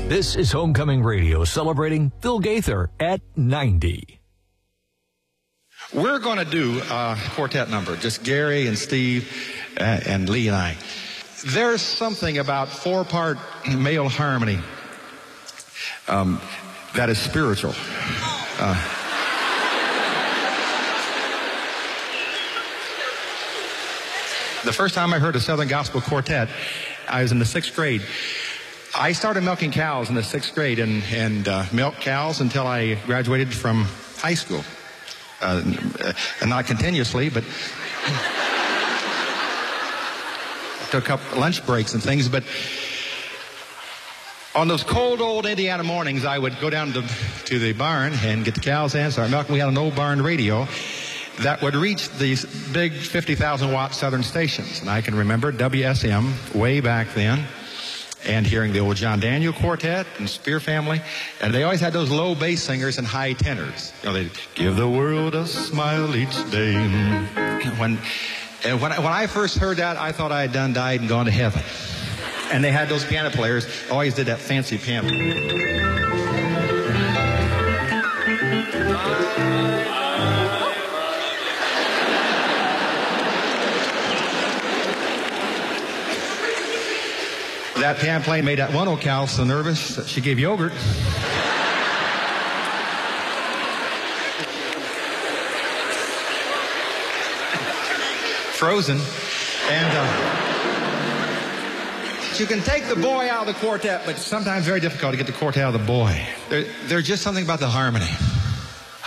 This is Homecoming Radio, celebrating Phil Gaither at 90. We're going to do a quartet number, just Gary and Steve and Lee and I. There's something about four-part male harmony that is spiritual. The first time I heard a Southern Gospel quartet, I was in the 6th grade. I started milking cows in the 6th grade and milked cows until I graduated from high school. Not continuously, but took up lunch breaks and things. But on those cold old Indiana mornings, I would go down to the barn and get the cows in, start milking. We had an old barn radio that would reach these big 50,000 watt Southern stations. And I can remember WSM way back then, and hearing the old John Daniel Quartet and Spear Family, and they always had those low bass singers and high tenors. You know, they'd give the world a smile each day. When I first heard that, I thought I had died and gone to heaven. And they had those piano players, always did that fancy piano. That piano player made that one old cow so nervous that she gave yogurt. Frozen. And you can take the boy out of the quartet, but sometimes very difficult to get the quartet out of the boy. There's just something about the harmony.